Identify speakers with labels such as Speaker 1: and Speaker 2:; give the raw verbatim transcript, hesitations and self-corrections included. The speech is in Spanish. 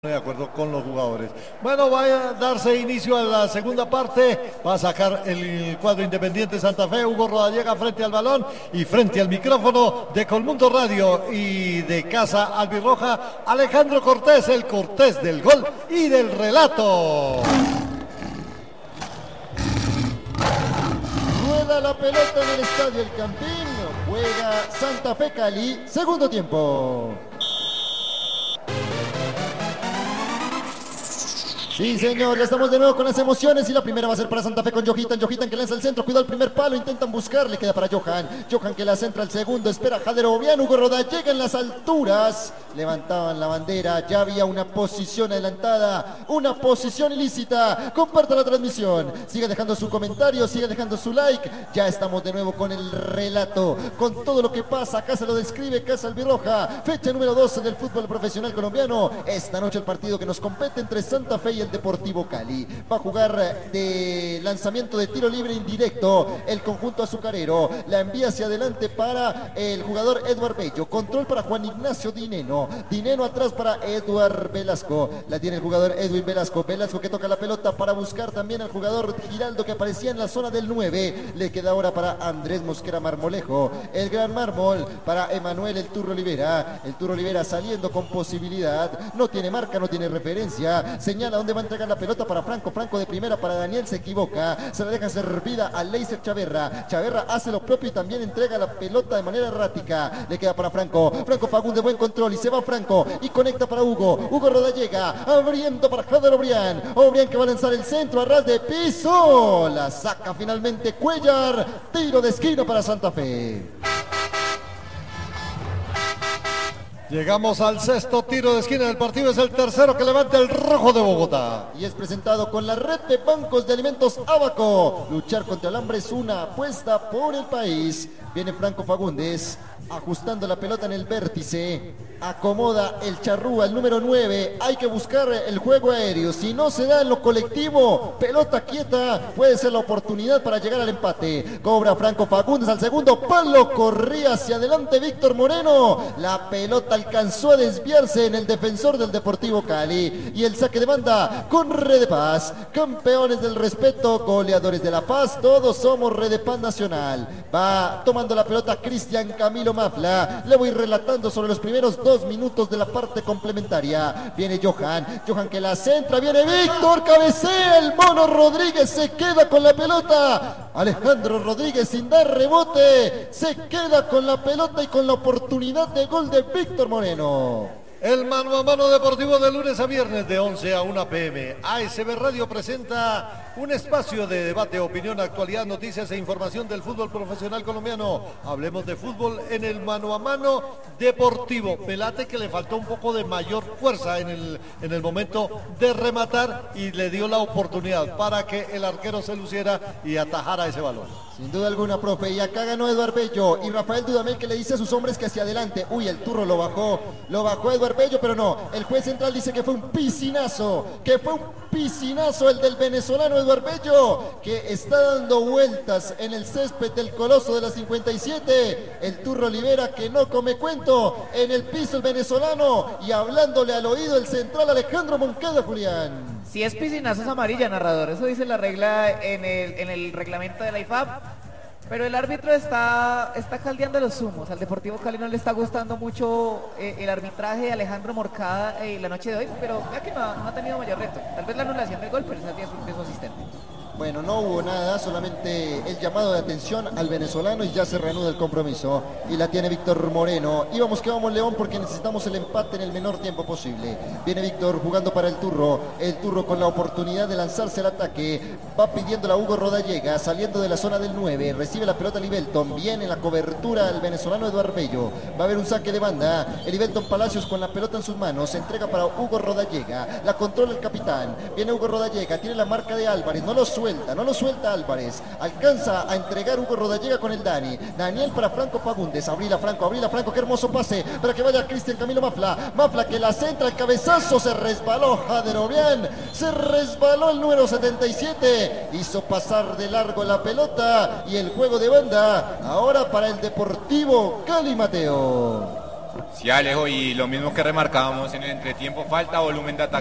Speaker 1: De acuerdo con los jugadores. Bueno, va a darse inicio a la segunda parte. Va a sacar el cuadro Independiente Santa Fe. Hugo Rodallega frente al balón y frente al micrófono de Colmundo Radio y de Casa Albirroja, Alejandro Cortés, el Cortés del gol y del relato.
Speaker 2: Rueda la pelota en el estadio El Campín. Juega Santa Fe Cali. Segundo tiempo. Sí, señor, ya estamos de nuevo con las emociones y la primera va a ser para Santa Fe con Yojitan. Yojitan que lanza el centro, cuida el primer palo, intentan buscar, le queda para Johan. Johan que la centra al segundo, espera Jader Obian. Hugo Rodallega en las alturas, levantaban la bandera, ya había una posición adelantada, una posición ilícita. Comparta la transmisión, sigue dejando su comentario, sigue dejando su like. Ya estamos de nuevo con el relato, con todo lo que pasa. Acá se lo describe Casa Albirroja, fecha número doce del fútbol profesional colombiano. Esta noche el partido que nos compete entre Santa Fe y el Deportivo Cali. Va a jugar de lanzamiento de tiro libre indirecto el conjunto azucarero. La envía hacia adelante para el jugador Eduard Bello. Control para Juan Ignacio Dineno. Dineno atrás para Eduard Velasco. La tiene el jugador Edwin Velasco. Velasco que toca la pelota para buscar también al jugador Giraldo que aparecía en la zona del nueve. Le queda ahora para Andrés Mosquera Marmolejo. El gran mármol para Emanuel el Turro Olivera. El Turro Olivera saliendo con posibilidad. No tiene marca, no tiene referencia. Señala dónde va a entregar la pelota para Franco. Franco de primera para Daniel, se equivoca. Se la deja servida a Leiser Chaverra. Chaverra hace lo propio y también entrega la pelota de manera errática. Le queda para Franco. Franco Fagundes, buen control y se va Franco. Y conecta para Hugo. Hugo Rodallega abriendo para Jader Obrián. Obrián que va a lanzar el centro a ras de piso. La saca finalmente Cuellar. Tiro de esquina para Santa Fe.
Speaker 1: Llegamos al sexto tiro de esquina del partido, es el tercero que levanta el Rojo de Bogotá.
Speaker 2: Y es presentado con la red de bancos de alimentos Abaco. Luchar contra el hambre es una apuesta por el país. Viene Franco Fagundes ajustando la pelota en el vértice. Acomoda el charrúa, el número nueve. Hay que buscar el juego aéreo. Si no se da en lo colectivo, pelota quieta, puede ser la oportunidad para llegar al empate. Cobra Franco Fagundes al segundo palo. Corría hacia adelante Víctor Moreno. La pelota alcanzó a desviarse en el defensor del Deportivo Cali. Y el saque de banda con Red de Paz. Campeones del respeto, goleadores de la paz. Todos somos Red de Paz Nacional. Va tomando la pelota Cristian Camilo Mafla. Le voy relatando sobre los primeros dos Dos minutos de la parte complementaria. Viene Johan, Johan que la centra, viene Víctor, cabecea el Mono Rodríguez, se queda con la pelota. Alejandro Rodríguez sin dar rebote, se queda con la pelota y con la oportunidad de gol de Víctor Moreno.
Speaker 1: El mano a mano deportivo de lunes a viernes de once a una pe eme. A ese be Radio presenta un espacio de debate, opinión, actualidad, noticias e información del fútbol profesional colombiano. Hablemos de fútbol en el mano a mano deportivo. Pelate que le faltó un poco de mayor fuerza en el, en el momento de rematar y le dio la oportunidad para que el arquero se luciera y atajara ese balón.
Speaker 2: Sin duda alguna, profe, y acá ganó Eduard Bello y Rafael Dudamel que le dice a sus hombres que hacia adelante. Uy, el turro lo bajó, lo bajó Eduard Bello, pero no, el juez central dice que fue un piscinazo, que fue un piscinazo el del venezolano Eduard Bello, que está dando vueltas en el césped del Coloso de la cincuenta y siete, el Turro Olivera que no come cuento, en el piso el venezolano y hablándole al oído el central Alejandro Moncada, Julián.
Speaker 3: Si es piscinazo es amarilla, narrador. Eso dice la regla en el, en el reglamento de la I F A B. Pero el árbitro está, está caldeando los humos. Al Deportivo Cali no le está gustando mucho eh, el arbitraje de Alejandro Morcada eh, la noche de hoy. Pero vea que no ha, no ha tenido mayor reto. Tal vez la anulación del gol, pero esa es de su, de su asistente.
Speaker 2: Bueno, no hubo nada, solamente el llamado de atención al venezolano y ya se reanuda el compromiso. Y la tiene Víctor Moreno. Íbamos que vamos León porque necesitamos el empate en el menor tiempo posible. Viene Víctor jugando para el Turro. El Turro con la oportunidad de lanzarse al ataque. Va pidiendo a Hugo Rodallega, saliendo de la zona del nueve. Recibe la pelota Livelton. Viene la cobertura el venezolano Eduard Bello. Va a haber un saque de banda. El Livelton Palacios con la pelota en sus manos. Se entrega para Hugo Rodallega. La controla el capitán. Viene Hugo Rodallega. Tiene la marca de Álvarez. No lo suelta. No lo suelta Álvarez. Alcanza a entregar Hugo Rodallega con el Dani. Daniel para Franco Fagundes. Abrila Franco, abrila Franco. Qué hermoso pase para que vaya Cristian Camilo Mafla. Mafla que la centra, el cabezazo. Se resbaló Jader Obian. Se resbaló el número setenta y siete. Hizo pasar de largo la pelota. Y el juego de banda ahora para el Deportivo Cali, Mateo.
Speaker 4: Sí, Alejo, y lo mismo que remarcábamos en el entretiempo, falta volumen de ataque